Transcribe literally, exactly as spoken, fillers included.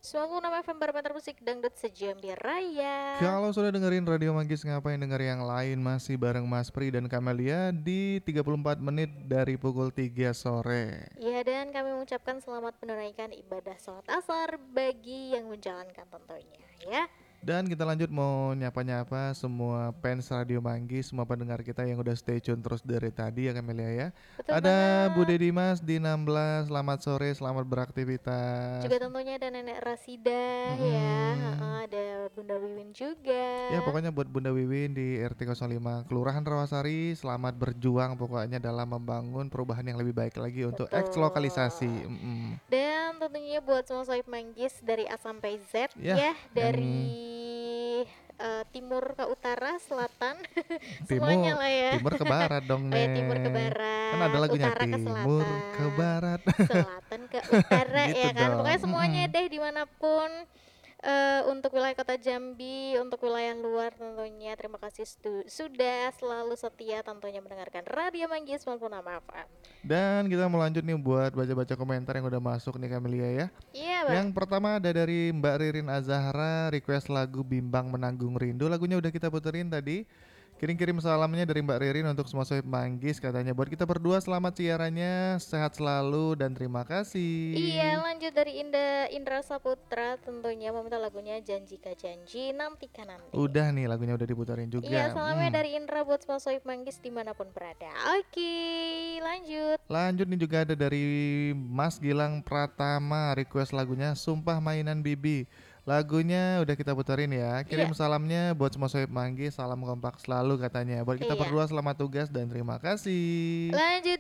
sembilan puluh enam F M Barometer Musik Dangdut Sejambi Raya. Kalau sudah dengerin Radio Manggis ngapain denger yang lain, masih bareng Mas Pri dan Kamelia di tiga puluh empat menit dari pukul tiga sore. Ya, dan kami mengucapkan selamat menunaikan ibadah sholat asar bagi yang menjalankan tentunya ya. Dan kita lanjut mau nyapa-nyapa semua fans Radio Manggis, semua pendengar kita yang udah stay tune terus dari tadi ya Kamelia ya. Betul Ada Bu banget. Dedi Mas di enam belas, selamat sore, selamat beraktivitas. Juga tentunya ada Nenek Rasida ya, Mm-mm. heeh, ada Bunda Wiwin juga. Ya pokoknya buat Bunda Wiwin di R T nol lima Kelurahan Rawasari, selamat berjuang pokoknya dalam membangun perubahan yang lebih baik lagi untuk eks Betul. lokalisasi. Mm-mm. Dan tentunya buat semua sohib manggis dari A sampai Z Ya, ya, yang dari eh, timur ke utara, selatan, semuanya timur lah ya. timur ke barat dong, Oh ya, timur ke Neng. Kan ada barat, lagunya utara ke timur ke selatan, barat. selatan ke utara Gitu ya kan. dong. Pokoknya semuanya Mm-mm. deh dimanapun. Eh, untuk wilayah kota Jambi, untuk wilayah luar tentunya terima kasih stu- sudah selalu setia tentunya mendengarkan Radio Manggis sembilan puluh enam F M. Dan kita mau lanjut nih buat baca-baca komentar yang udah masuk nih Kamelia ya. Iya, Bang. Yang pertama ada dari Mbak Ririn Azahra, request lagu Bimbang Menanggung Rindu. Lagunya udah kita puterin tadi. Kirim-kirim salamnya dari Mbak Ririn untuk semua sohib Manggis, katanya buat kita berdua selamat siarannya, sehat selalu dan terima Iya, kasih. lanjut dari Inda Indra Saputra tentunya meminta lagunya Janji Ka Janji Nantikan Nanti. Udah nih lagunya udah diputerin Iya, juga. salamnya Hmm. dari Indra buat semua sohib manggis dimanapun berada. Oke, lanjut. Lanjut nih juga ada dari Mas Gilang Pratama, request lagunya Sumpah Mainan Bibi. Lagunya udah kita puterin ya. Kirim Iya, salamnya buat semua sohib Manggis, salam kompak selalu katanya. Buat kita iya. berdua selamat tugas dan terima kasih. Lanjut